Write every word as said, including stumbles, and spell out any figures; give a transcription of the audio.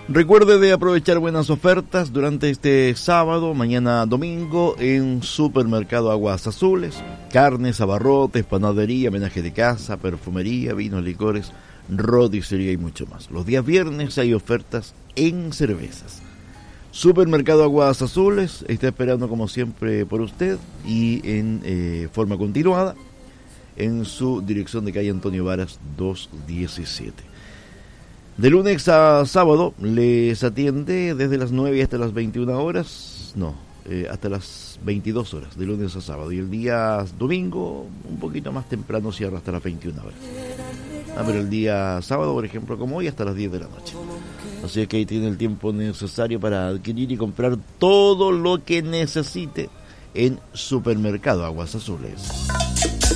Recuerde de aprovechar buenas ofertas durante este sábado, mañana domingo en Supermercado Aguas Azules. Carnes, abarrotes, panadería, menaje de casa, perfumería, vinos, licores, roticería y mucho más. Los días viernes hay ofertas en cervezas. Supermercado Aguas Azules está esperando como siempre por usted y en eh, forma continuada en su dirección de calle Antonio Varas doscientos diecisiete. De lunes a sábado les atiende desde las nueve hasta las veintiuna horas, no, eh, hasta las veintidós horas, de lunes a sábado. Y el día domingo, un poquito más temprano, cierra hasta las veintiuna horas. Ah, pero el día sábado, por ejemplo, como hoy, hasta las diez de la noche. Así que ahí tiene el tiempo necesario para adquirir y comprar todo lo que necesite en Supermercado Aguas Azules.